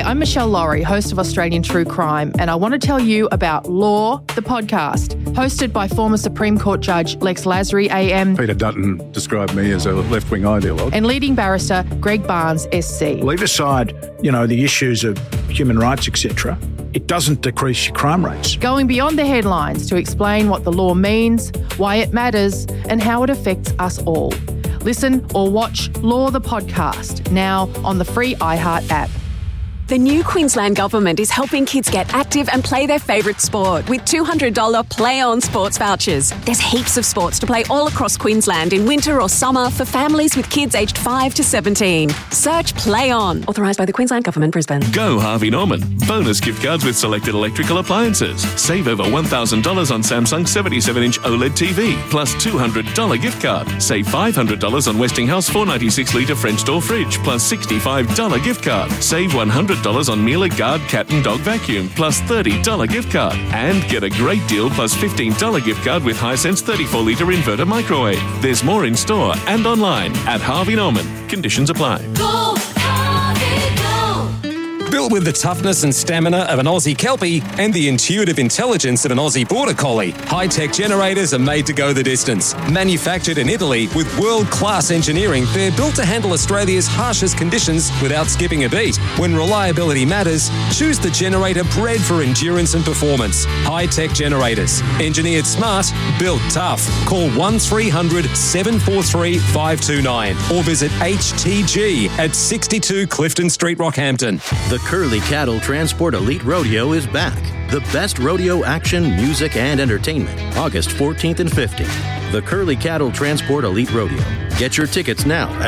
I'm Michelle Laurie, host of Australian True Crime, and I want to tell you about Law, the podcast, hosted by former Supreme Court Judge Lex Lasry AM. Peter Dutton described me as a left-wing ideologue. And leading barrister Greg Barnes, SC. Leave aside, the issues of human rights, etc. It doesn't decrease your crime rates. Going beyond the headlines to explain what the law means, why it matters, and how it affects us all. Listen or watch Law the Podcast, now on the free iHeart app. The new Queensland Government is helping kids get active and play their favourite sport with $200 Play On sports vouchers. There's heaps of sports to play all across Queensland in winter or summer for families with kids aged 5 to 17. Search Play On. Authorised by the Queensland Government, Brisbane. Go Harvey Norman. Bonus gift cards with selected electrical appliances. Save over $1,000 on Samsung 77-inch OLED TV, plus $200 gift card. Save $500 on Westinghouse 496-litre French door fridge, plus $65 gift card. Save $100 on Miele Guard cat and dog vacuum, plus $30 gift card. And get a great deal plus $15 gift card with Hisense 34-litre inverter microwave. There's more in store and online at Harvey Norman. Conditions apply. Go, Harvey, go. Built with the toughness and stamina of an Aussie Kelpie and the intuitive intelligence of an Aussie Border Collie, high-tech generators are made to go the distance. Manufactured in Italy with world-class engineering, they're built to handle Australia's harshest conditions without skipping a beat. When reliability matters, choose the generator bred for endurance and performance. High-tech generators. Engineered smart, built tough. Call 1300 743 529 or visit HTG at 62 Clifton Street, Rockhampton. The Curly Cattle Transport Elite Rodeo is back. The best rodeo action, music, and entertainment. August 14th and 15th. The Curly Cattle Transport Elite Rodeo. Get your tickets now at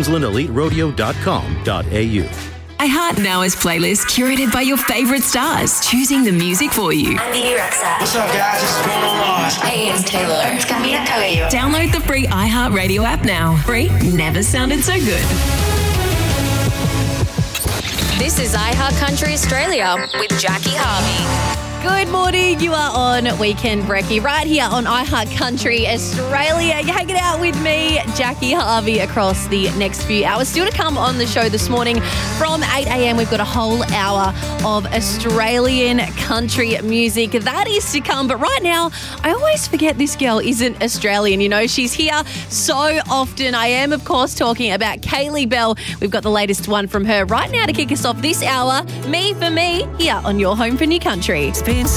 northqueenslandeliterodeo.com.au. iHeart Now is playlist curated by your favourite stars, choosing the music for you. I'm Bibi Rexha. What's up, guys? It's going on. Hey, it's Taylor. It's Camila Cabello. Download the free iHeart Radio app now. Free never sounded so good. This is iHeart Country Australia with Jackie Harvey. Good morning. You are on Weekend Brekkie right here on iHeart Country Australia. You're hanging out with me, Jackie Harvey, across the next few hours. Still to come on the show this morning from 8 a.m. We've got a whole hour of Australian country music. That is to come. But right now, I always forget this girl isn't Australian. She's here so often. I am, of course, talking about Kaylee Bell. We've got the latest one from her right now to kick us off this hour. Me for Me, here on your home for new country.